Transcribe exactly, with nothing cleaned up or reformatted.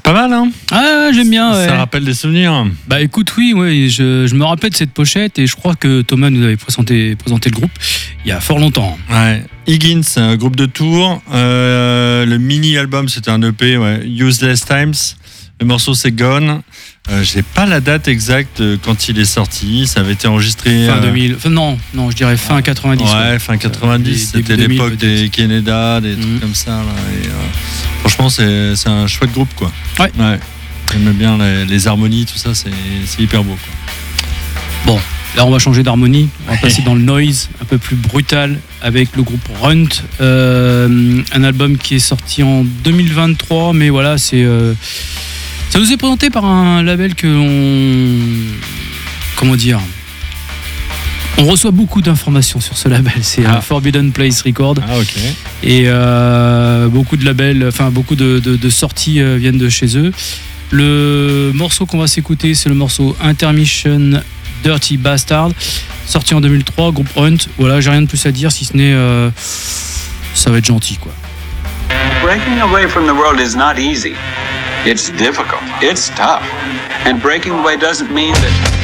Pas mal, hein? Ah, j'aime bien. Ouais. Ça rappelle des souvenirs. Bah écoute, oui, ouais, je, je me rappelle de cette pochette et je crois que Thomas nous avait présenté, présenté le groupe il y a fort longtemps. Ouais. Higgins, un groupe de Tours. Euh, le mini-album, c'était un E P, ouais. Useless Times. Le morceau, c'est Gone. Euh, j'ai pas la date exacte quand il est sorti. Ça avait été enregistré. Fin euh... deux mille. Enfin, non, non, je dirais fin quatre-vingt-dix. Ouais, ouais. fin quatre-vingt-dix. Euh, c'était deux mille, l'époque peut-être. des Canada, des Mhm. trucs comme ça. Là, et, euh, franchement, c'est, c'est un chouette groupe, quoi. Ouais. ouais. J'aime bien les, les harmonies, tout ça, c'est, c'est hyper beau, quoi. Bon, là on va changer d'harmonie. On va passer dans le noise, un peu plus brutal, avec le groupe Runt. Euh, un album qui est sorti en deux mille vingt-trois, mais voilà, c'est. Euh, ça nous est présenté par un label que on. Comment dire? On reçoit beaucoup d'informations sur ce label, c'est Ah. euh, Forbidden Place Record. Ah, ok. Et euh, beaucoup de labels, enfin beaucoup de, de, de sorties euh, viennent de chez eux. Le morceau qu'on va s'écouter, c'est le morceau Intermission Dirty Bastard, sorti en deux mille trois, groupe Runt. Voilà, j'ai rien de plus à dire si ce n'est euh, ça va être gentil, quoi. Breaking away from the world is not easy. It's difficult. It's tough. And breaking away doesn't mean that